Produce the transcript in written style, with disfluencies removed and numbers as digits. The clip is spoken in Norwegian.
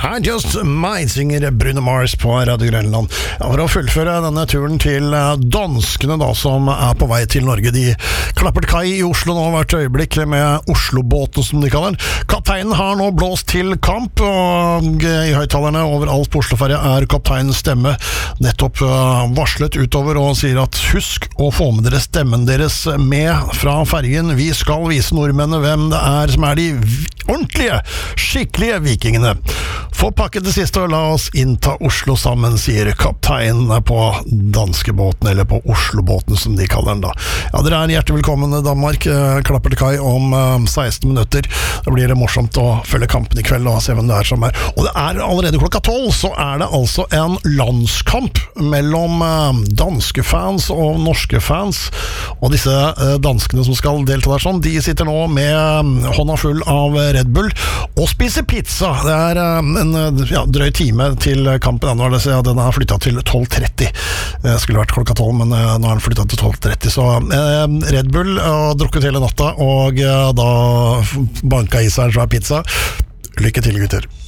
Just Might synger Bruno Mars på Radio Grønland. For å fullføre denne turen til danskene da, som på vei til Norge. De klapper til kai I Oslo nå hvert øyeblikk med Oslo-båten, som de kaller den. Kapteinen har nå blåst til kamp, og I høyttalerne overalt på Osloferja kapteinens stemme nettopp varslet utover og sier at husk å få med dere stemmen deres med fra fergen. Vi skal vise nordmennene hvem det som de ordentlige, skikkelige vikingene. Få pakket det siste og la oss innta Oslo sammen, sier kapteinen på danskebåten, eller på Oslo-båten som de kaller den da. Ja, dere hjertelig velkommen I Danmark. Klapper til kai om 16 minutter. Da blir det morsomt å følge kampen I kveld og se hvem det som Og det allerede klokka 12, så det altså en landskamp mellom danske fans og norske fans. Og disse danskene som skal delta der sånn, de sitter nå med hånda full av Red Bull og spiser pizza. Det en drøy time til kampen. Nå det så den flyttet til 12:30. Det skulle vært klokka 12, men nå den flyttet til 12:30. Så Red Bull har drukket hele natta, og da banka I seg en svær pizza. Lykke til, gutter.